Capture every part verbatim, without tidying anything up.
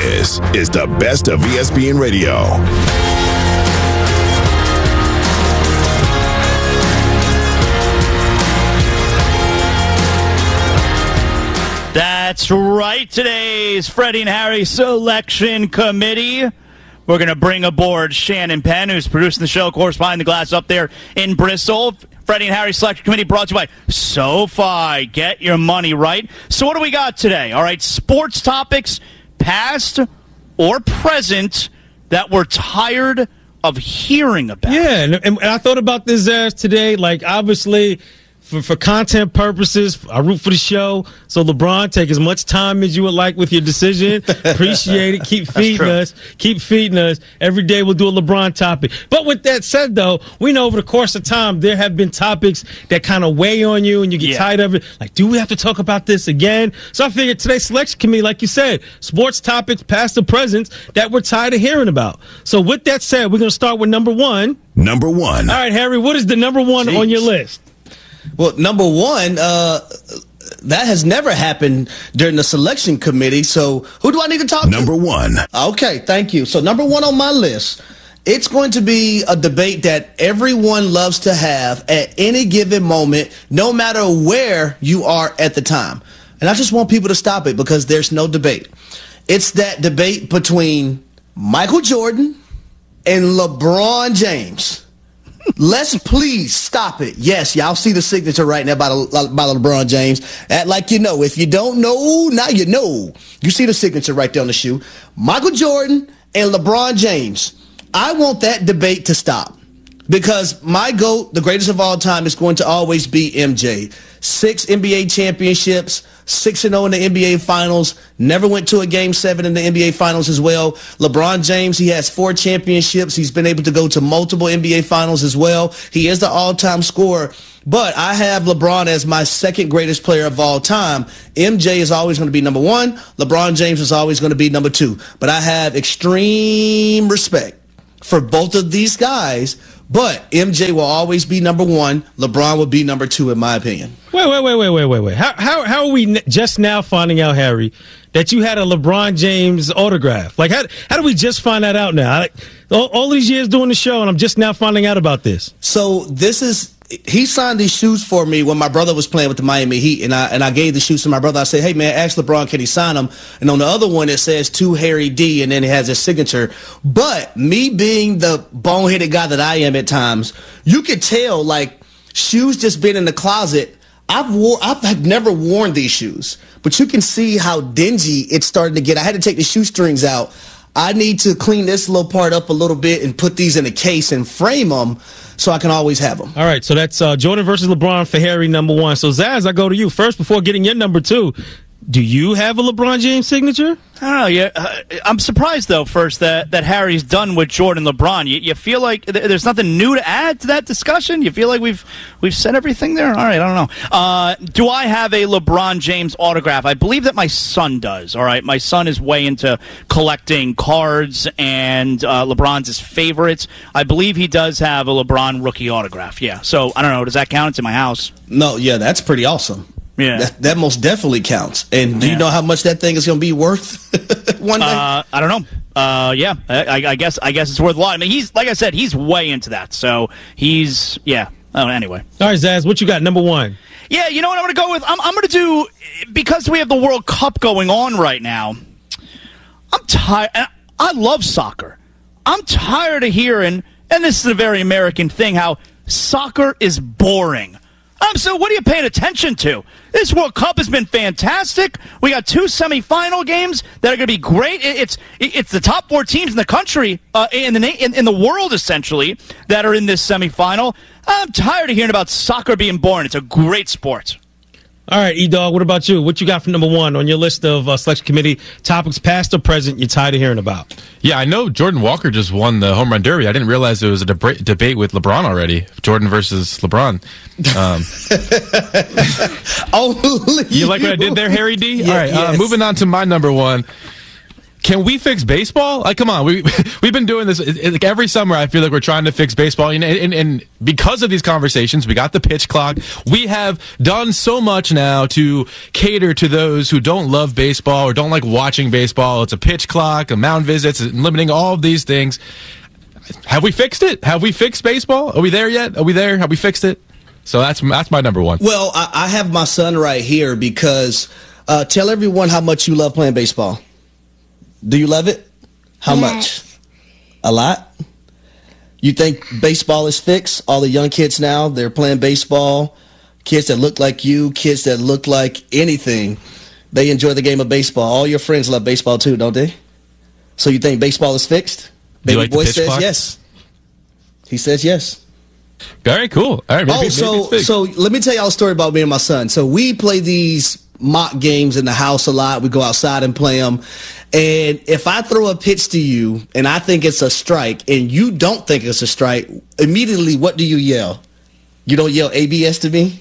This is the best of E S P N Radio. That's right. Today's Freddie and Harry Selection Committee. We're going to bring aboard Shannon Penn, who's producing the show, of course, behind the glass up there in Bristol. Freddie and Harry Selection Committee brought to you by SoFi. Get your money right. So what do we got today? All right, sports topics, past or present, that we're tired of hearing about. Yeah, and, and I thought about this as today. Like, obviously, for, for content purposes, I root for the show. So, LeBron, take as much time as you would like with your decision. Appreciate it. Keep feeding us. Keep feeding us. Every day we'll do a LeBron topic. But with that said, though, we know over the course of time there have been topics that kind of weigh on you and you get yeah. tired of it. Like, do we have to talk about this again? So I figured today's selection committee, like you said, sports topics, past or present, that we're tired of hearing about. So with that said, we're going to start with number one. Number one. All right, Harry, what is the number one Jeez. on your list? Well, number one, uh, that has never happened during the selection committee. So who do I need to talk number to? Number one. Okay, thank you. So number one on my list, it's going to be a debate that everyone loves to have at any given moment, no matter where you are at the time. And I just want people to stop it because there's no debate. It's that debate between Michael Jordan and LeBron James. Let's please stop it. Yes, y'all see the signature right now by, by LeBron James. Act like you know. If you don't know, now you know. You see the signature right there on the shoe. Michael Jordan and LeBron James. I want that debate to stop because my GOAT, the greatest of all time, is going to always be M J. Six N B A championships, six and oh in the N B A Finals, never went to a Game seven in the N B A Finals as well. LeBron James, he has four championships. He's been able to go to multiple N B A Finals as well. He is the all-time scorer. But I have LeBron as my second greatest player of all time. M J is always going to be number one. LeBron James is always going to be number two. But I have extreme respect for both of these guys. But M J will always be number one. LeBron will be number two, in my opinion. Wait, wait, wait, wait, wait, wait, wait. How how how are we just now finding out, Harry, that you had a LeBron James autograph? Like, how how do we just find that out now? I, all, all these years doing the show, and I'm just now finding out about this. So this is. He signed these shoes for me when my brother was playing with the Miami Heat, and I and I gave the shoes to my brother. I said, hey, man, ask LeBron, can he sign them? And on the other one, it says to Harry D, and then it has his signature. But me being the boneheaded guy that I am at times, you could tell, like, shoes just been in the closet. I've wore, I've never worn these shoes, but you can see how dingy it's starting to get. I had to take the shoestrings out. I need to clean this little part up a little bit and put these in a case and frame them so I can always have them. All right, so that's uh, Jordan versus LeBron for Harry, number one. So, Zaz, I go to you first before getting your number two. Do you have a LeBron James signature? I don't know. Yeah, uh, I'm surprised, though, first, that, that Harry's done with Jordan LeBron. You, you feel like th- there's nothing new to add to that discussion? You feel like we've we've said everything there? All right, I don't know. Uh, do I have a LeBron James autograph? I believe that my son does, all right? My son is way into collecting cards, and uh, LeBron's his favorites. I believe he does have a LeBron rookie autograph, yeah. So, I don't know. Does that count? It's in my house. No, yeah, that's pretty awesome. Yeah, that, that most definitely counts. And do yeah. you know how much that thing is going to be worth one day? Uh, I don't know. Uh, yeah, I, I guess I guess it's worth a lot. I mean, he's like I said, he's way into that. So he's yeah. Oh, anyway. All right, Zaz, what you got? Number one. Yeah, you know what I'm going to go with. I'm, I'm going to do because we have the World Cup going on right now. I'm tired. I love soccer. I'm tired of hearing, and this is a very American thing, how soccer is boring. Um, so what are you paying attention to? This World Cup has been fantastic. We got two semifinal games that are going to be great. It's it's the top four teams in the country, uh, in the in, in the world essentially, that are in this semifinal. I'm tired of hearing about soccer being boring. It's a great sport. All right, E-Dog, what about you? What you got for number one on your list of uh, selection committee topics, past or present, you're tired of hearing about? Yeah, I know Jordan Walker just won the home run derby. I didn't realize it was a deb- debate with LeBron already. Jordan versus LeBron. Um, Only you like what I did there, Harry D? Yeah, All right, yes. uh, moving on to my number one. can we fix baseball? Like, come on, we we've been doing this it, it, like every summer. I feel like we're trying to fix baseball, and, and and because of these conversations, we got the pitch clock. We have done so much now to cater to those who don't love baseball or don't like watching baseball. It's a pitch clock, a mound visits, limiting all of these things. Have we fixed it? Have we fixed baseball? Are we there yet? Are we there? Have we fixed it? So that's that's my number one. Well, I, I have my son right here because uh, tell everyone how much you love playing baseball. Do you love it? How Yeah. much? A lot? You think baseball is fixed? All the young kids now, they're playing baseball. Kids that look like you, kids that look like anything. They enjoy the game of baseball. All your friends love baseball too, don't they? So you think baseball is fixed? Do you Baby like the boy pitch says clock? yes. He says yes. All right, cool. All right. Maybe, Oh, maybe so it's fixed. so let me tell y'all a story about me and my son. So we play these mock games in the house a lot. We go outside and play them. And if I throw a pitch to you and I think it's a strike and you don't think it's a strike, immediately what do you yell? You don't yell A B S to me?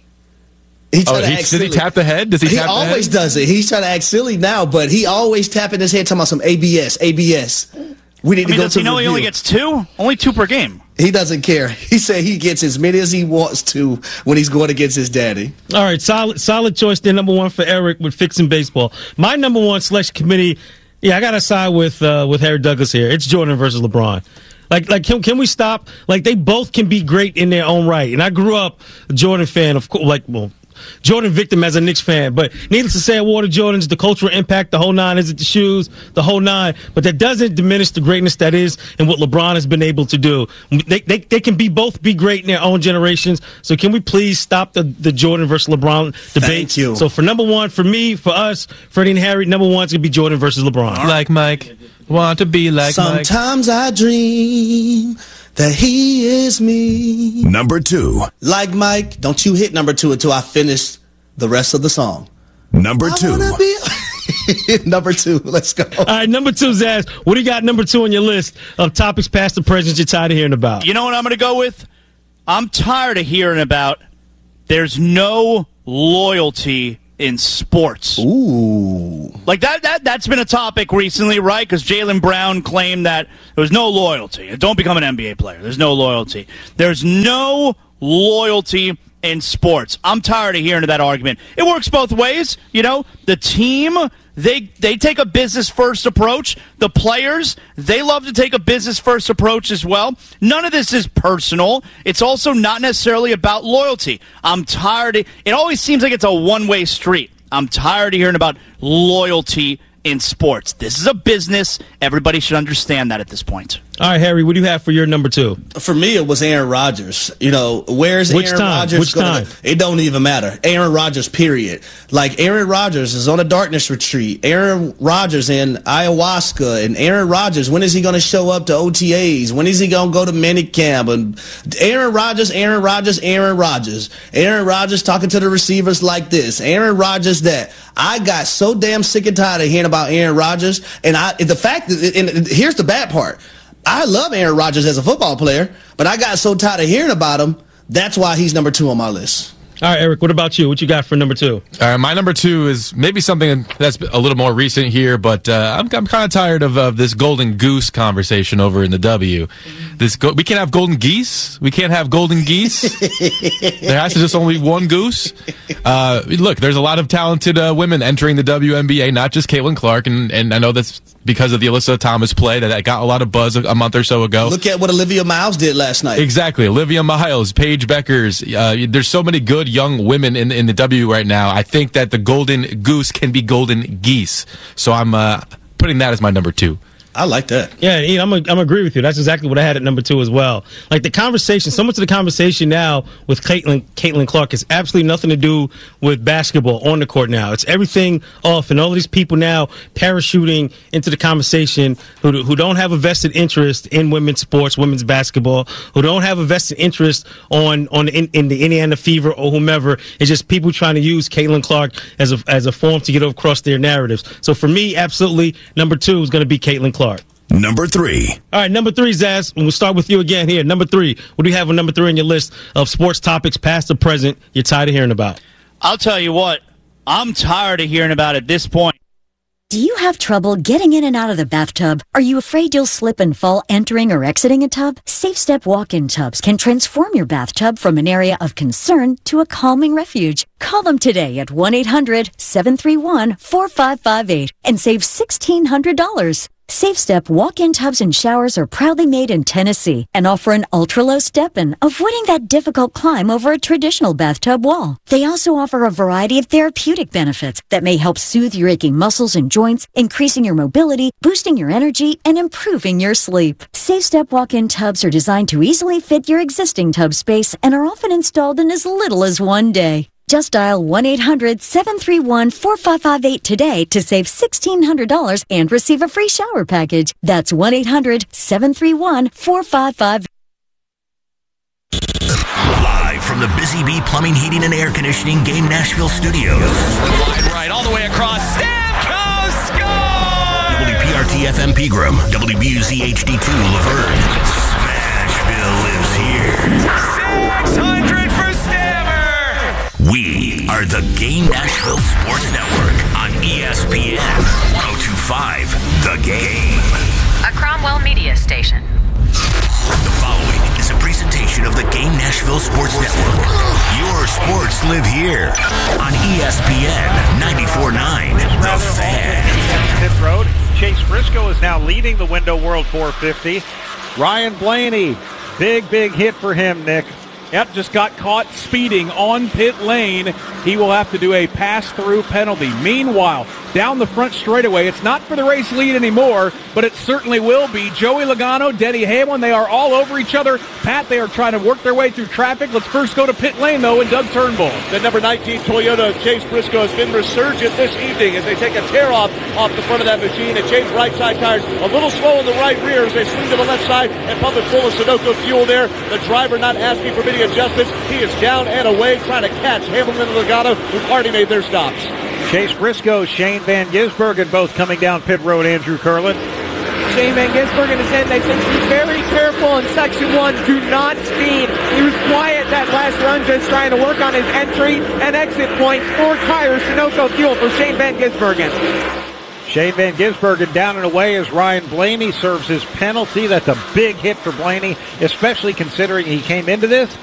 He Oh, try to he, act does he silly. tap the head? Does he, He tap the always head? does it. He's trying to act silly now, but he always tapping his head talking about some A B S, A B S. We need I to mean, go does to he know he review. only gets two? Only two per game. He doesn't care. He said he gets as many as he wants to when he's going against his daddy. All right, solid solid choice there. Number one for Eric with fixing baseball. My number one selection committee, yeah, I got to side with uh, with Harry Douglas here. It's Jordan versus LeBron. Like, like, can can we stop? Like, they both can be great in their own right. And I grew up a Jordan fan, of course. Like, well, Jordan victim as a Knicks fan, but needless to say, I wore the Jordans, the cultural impact, the whole nine. Is it the shoes, the whole nine? But that doesn't diminish the greatness that is and what LeBron has been able to do. They they, they can be both be great in their own generations. So can we please stop the, the Jordan versus LeBron debate? Thank you. So for number one, for me, for us, Freddie and Harry, number one's gonna be Jordan versus LeBron. Like Mike, want to be like Mike. Sometimes I dream that he is me. Number two. Like Mike, don't you hit number two until I finish the rest of the song. Number I two. wanna be number two. Let's go. All right, number two, Zaz. What do you got number two on your list of topics past the present you're tired of hearing about? You know what I'm going to go with? I'm tired of hearing about there's no loyalty in sports. Ooh. Like that, that, that's been a topic recently, right? Because Jaylen Brown claimed that there was no loyalty. Don't become an N B A player. There's no loyalty. There's no loyalty in sports. I'm tired of hearing that argument. It works both ways. You know, the team, they they take a business-first approach. The players, they love to take a business-first approach as well. None of this is personal. It's also not necessarily about loyalty. I'm tired. Of, it always seems like it's a one-way street. I'm tired of hearing about loyalty in sports. This is a business. Everybody should understand that at this point. All right, Harry, what do you have for your number two? For me, it was Aaron Rodgers. You know, where's Which Aaron time? Rodgers? Which gonna, time? It don't even matter. Aaron Rodgers, period. Like, Aaron Rodgers is on a darkness retreat. Aaron Rodgers in ayahuasca. And Aaron Rodgers, when is he going to show up to O T As? When is he going to go to minicamp? And Aaron Rodgers, Aaron Rodgers, Aaron Rodgers. Aaron Rodgers talking to the receivers like this. Aaron Rodgers that. I got so damn sick and tired of hearing about Aaron Rodgers. And I, the fact that, and here's the bad part. I love Aaron Rodgers as a football player, but I got so tired of hearing about him. That's why he's number two on my list. All right, Eric, what about you? What you got for number two? Uh, my number two is maybe something that's a little more recent here, but uh, I'm, I'm kind of tired of, of this golden goose conversation over in the W. This go- we can't have golden geese. We can't have golden geese. There has to just only be one goose. Uh, look, there's a lot of talented uh, women entering the W N B A, not just Caitlin Clark, and, and I know that's because of the Alyssa Thomas play that, that got a lot of buzz a, a month or so ago. Look at what Olivia Miles did last night. Exactly. Olivia Miles, Paige Beckers. Uh, there's so many good young women in, in the W right now. I think that the golden goose can be golden geese. So I'm uh, putting that as my number two. I like that. Yeah, Ian, I'm I'm agree with you. That's exactly what I had at number two as well. Like the conversation, so much of the conversation now with Caitlin Caitlin Clark has absolutely nothing to do with basketball on the court now. It's everything off, and all of these people now parachuting into the conversation who who don't have a vested interest in women's sports, women's basketball, who don't have a vested interest on on in, in the Indiana Fever or whomever. It's just people trying to use Caitlin Clark as a as a form to get across their narratives. So for me, absolutely, number two is going to be Caitlin Clark. Number three. All right, number three, Zaz. And we'll start with you again here. Number three. What do you have on number three on your list of sports topics, past or present, you're tired of hearing about? I'll tell you what, I'm tired of hearing about at this point. Do you have trouble getting in and out of the bathtub? Are you afraid you'll slip and fall entering or exiting a tub? SafeStep walk-in tubs can transform your bathtub from an area of concern to a calming refuge. Call them today at one eight hundred seven three one four five five eight and save sixteen hundred dollars. SafeStep walk-in tubs and showers are proudly made in Tennessee and offer an ultra-low step-in, avoiding that difficult climb over a traditional bathtub wall. They also offer a variety of therapeutic benefits that may help soothe your aching muscles and joints, increasing your mobility, boosting your energy, and improving your sleep. SafeStep walk-in tubs are designed to easily fit your existing tub space and are often installed in as little as one day. Just dial one eight hundred seven three one four five five eight today to save sixteen hundred dollars and receive a free shower package. That's one eight hundred seven three one four five five eight. Live from the Busy Bee Plumbing, Heating, and Air Conditioning Game Nashville studios. Wide right, all the way across. Stamkos scores! W P R T F M Pegram, W B U Z H D two Laverne. Smashville lives here. six hundred for Stammer! We are the Game Nashville Sports Network on E S P N one oh two point five The Game. A Cromwell Media Station. The following is a presentation of the Game Nashville Sports Network. Your sports live here on E S P N ninety-four point nine The Fan. Pit Road. Chase Briscoe is now leading the Window World four fifty. Ryan Blaney, big, big hit for him, Nick. Yep, just got caught speeding on pit lane. He will have to do a pass-through penalty. Meanwhile, down the front straightaway, it's not for the race lead anymore, but it certainly will be. Joey Logano, Denny Hamlin, they are all over each other. Pat, they are trying to work their way through traffic. Let's first go to pit lane, though, and Doug Turnbull. The number nineteen Toyota Chase Briscoe has been resurgent this evening as they take a tear off off the front of that machine and change right side tires. A little slow in the right rear as they swing to the left side and pump it full of Sunoco fuel there. The driver not asking for many adjustments. He is down and away trying to catch Hamilton and Logano, who've already made their stops. Chase Briscoe, Shane Van Gisbergen both coming down pit road, Andrew Curlin. Shane Van Gisbergen is in. They said be very careful in section one. Do not speed. He was quiet that last run, just trying to work on his entry and exit points. Four tires, Sunoco fuel for Shane Van Gisbergen. Shane Van Gisbergen down and away as Ryan Blaney serves his penalty. That's a big hit for Blaney, especially considering he came into this